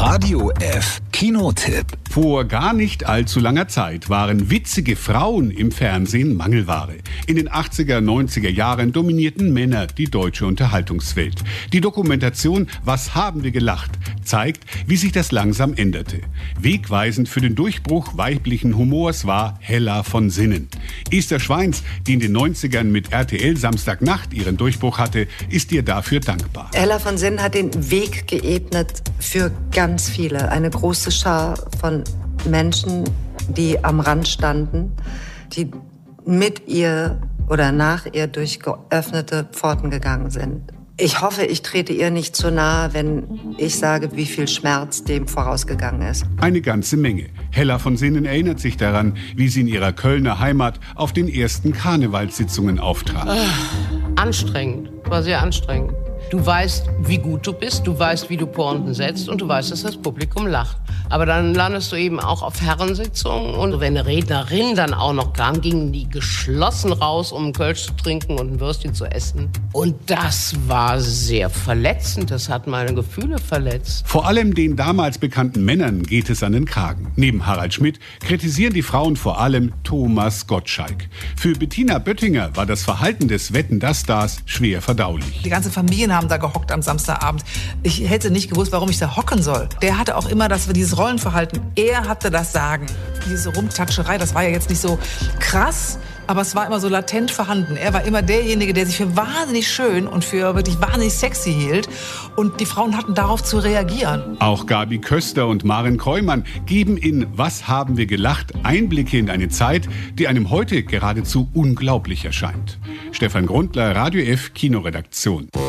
Radio F Kinotipp. Vor gar nicht allzu langer Zeit waren witzige Frauen im Fernsehen Mangelware. In den 80er, 90er Jahren dominierten Männer die deutsche Unterhaltungswelt. Die Dokumentation »Was haben wir gelacht« zeigt, wie sich das langsam änderte. Wegweisend für den Durchbruch weiblichen Humors war Hella von Sinnen. Esther Schweins, die in den 90ern mit RTL Samstagnacht ihren Durchbruch hatte, ist ihr dafür dankbar. Hella von Sinnen hat den Weg geebnet für ganz viele. Eine große Schar von Menschen, die am Rand standen, die mit ihr oder nach ihr durch geöffnete Pforten gegangen sind. Ich hoffe, ich trete ihr nicht zu nahe, wenn ich sage, wie viel Schmerz dem vorausgegangen ist. Eine ganze Menge. Hella von Sinnen erinnert sich daran, wie sie in ihrer Kölner Heimat auf den ersten Karnevalssitzungen auftrat. Anstrengend, war sehr anstrengend. Du weißt, wie gut du bist, du weißt, wie du Pointen setzt und du weißt, dass das Publikum lacht. Aber dann landest du eben auch auf Herrensitzungen und wenn eine Rednerin dann auch noch kam, gingen die geschlossen raus, um einen Kölsch zu trinken und ein Würstchen zu essen. Und das war sehr verletzend, das hat meine Gefühle verletzt. Vor allem den damals bekannten Männern geht es an den Kragen. Neben Harald Schmidt kritisieren die Frauen vor allem Thomas Gottschalk. Für Bettina Böttinger war das Verhalten des Wetten-dass-Stars schwer verdaulich. Die ganze Familien haben da gehockt am Samstagabend. Ich hätte nicht gewusst, warum ich da hocken soll. Der hatte auch immer dieses Rollenverhalten. Er hatte das Sagen. Diese Rumtatscherei, das war ja jetzt nicht so krass, aber es war immer so latent vorhanden. Er war immer derjenige, der sich für wahnsinnig schön und für wirklich wahnsinnig sexy hielt. Und die Frauen hatten darauf zu reagieren. Auch Gabi Köster und Maren Kreumann geben in »Was haben wir gelacht« Einblicke in eine Zeit, die einem heute geradezu unglaublich erscheint. Stefan Grundler, Radio F Kinoredaktion.